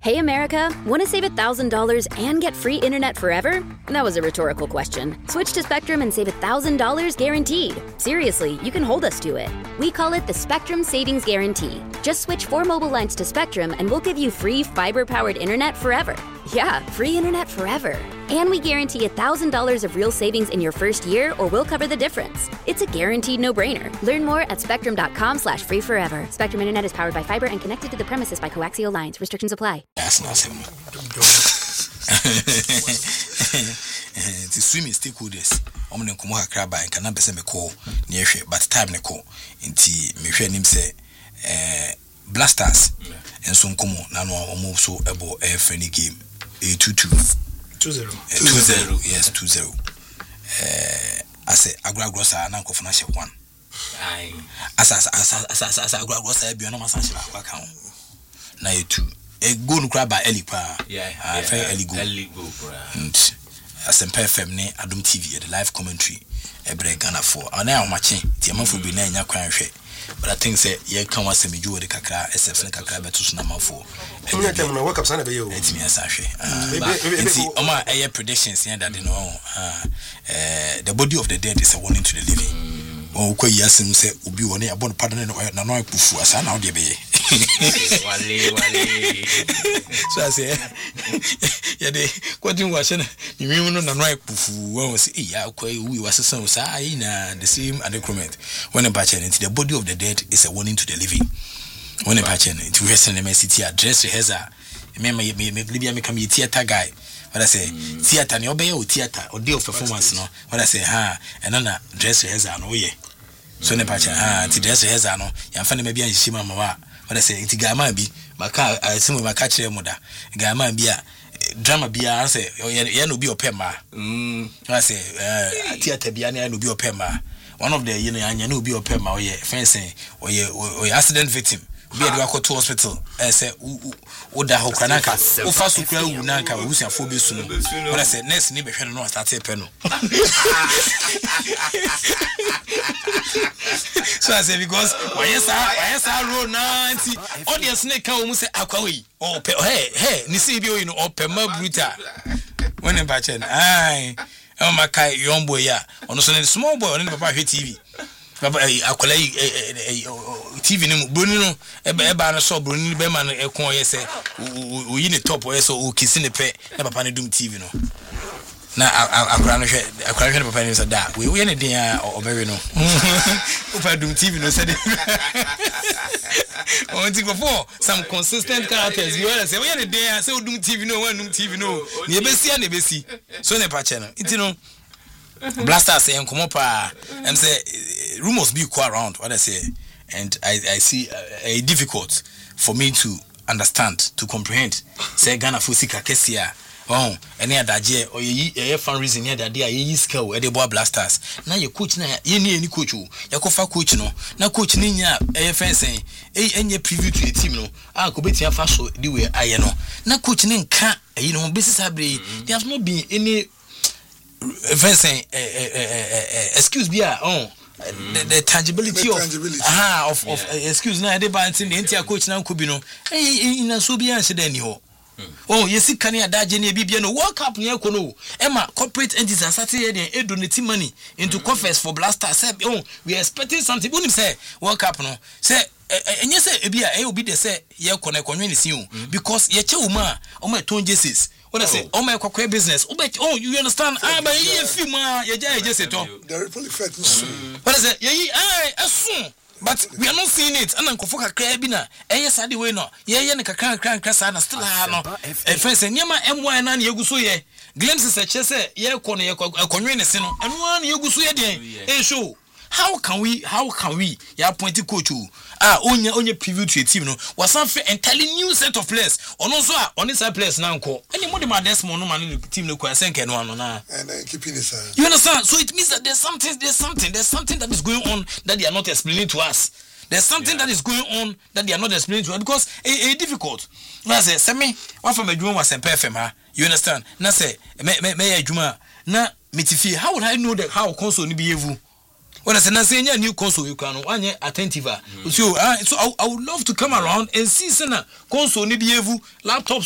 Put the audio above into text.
Hey, America, want to save $1,000 and get free internet forever? That was a rhetorical question. Switch to Spectrum and save $1,000 guaranteed. Seriously, you can hold us to it. We call it the Spectrum Savings Guarantee. Just switch 4 mobile lines to Spectrum and we'll give you free fiber-powered internet forever. Yeah, free internet forever. And we guarantee $1,000 of real savings in your first year or we'll cover the difference. It's a guaranteed no-brainer. Learn more at spectrum.com/free forever. Spectrum Internet is powered by fiber and connected to the premises by coaxial lines. Restrictions apply. That's not him. The swimming stakeholders. I'm going to come out crab and can be semi call near but time ne call. Inti me share him say Blasters and some come on now almost so about a friendly game. 2-2. 2-0. 2-0. Yes, 2-0. I say Agra Grossa and Uncle Financial 1. As Agra be on my social account. Now you 2. A good crab by Elipa. Yeah, very Eli go. As a FM ne Adum TV, the live commentary. Every Ghana for. And now matching. The amount for being a crown share. But I think say ye can was semi do the kakra SF kakra betus number 4. Every time I wake up Sunday you. It's me asashe. Oma air predictions here that you know the body of the dead is a warning to the living. Oh, ko yasim say obi woni abon pardon na no akufu asa na ode be. Wale. So I say ya de kwadin washe na nimi no na no akufu won say ya kwa we wasesan so na the same agreement when about the body of the dead is a warning to the living. When about it we rest in the city address rehearsal me believe me come theater guy. What I say, theater, no be theater or day of performance, no. What I say, and then dress rehearsal, no ye. So ne patch, to dress rehearsal, no. You find maybe I see my mama. What I say, it's Gama be, my car, I assume my catcher mother. Gama be a drama be a say, oh, no be a pema. I say, theater be no be a pema. One of the no be a pema, or ye, fencing, or ye accident victim. Be a to hospital. I say, Oda Hokanaka, O Fasu Nanka, who's a phobia soon. But I said, next neighbor, no, that's a penal. So I said, because, yes, I wrote 90. Audience snake almost say, Aquawi, or hey, Nisibio, you know, or Pema Bruta. When a batch, aye, oh, my kai, young boy, yeah, on a small boy on the Papa TV. Akwalai TV ni Bruno eba na so Bruno be man ekon ye se uyi ni top ye so o kisi ne pe na papa ne dum TV no na akwara no hwe papa ne so da we ne den obere no papa dum TV no said on think before some consistent characters you want say we ne den say dum TV no one dum TV no ne be si so ne pa che no enti no Blasters say come up and say rumors be quite around what I say and I see a difficult for me to understand to comprehend say Ghana Fusika Kesia oh any other je or ye fan reason here that they ye skill e dey boy Blasters na your coach na ye ni coach o your kofa coach no na coach ni nya e fencing enye preview to a team no a ko betia fa so the way aye no na coach ni nka you know basis abre there has not been any fencing excuse me the tangibility of excuse na dey ban tin the entire coach na nkobi no na so bi anse da ni ho oh yesi kan ya daje na bibia no world cup ne ko no ema corporate entities asate here dey donate money into coffers for Blasters say oh we are expecting something unim say world cup no say enye say ebia obi de say ye ko na konwe ni si o because ye che wo ma o ma ton Jesus what I say, oh my quack business. Oh, you understand? But ye fima, ye just say to. They're really fat. What I say, ye, soon. But we are not seeing it. And Uncle Foka Crabina, yes, I do way no. Ye, Naka crank Cassana still no. And friends, and Yama M1 and Yogusuye. Glimpses at Chesse, ye corner, a convenience, and one Yogusuye, eh, show. How can we, ya pointed coach you? Only preview to a team, no, was something entirely new set of players. On also, on this place now, any more my desmond no man team no question can one on and keeping this. You understand? So it means that there's something that is going on that they are not explaining to us. There's something that is going on that they are not explaining to us because it's difficult. I say, Semi, what from a Juma was a FM, you understand? Na say, may Juma, na mitifi, how would I know that how console be able? When I say new console, you can one attentive. So I would love to come around and see console ni be able laptops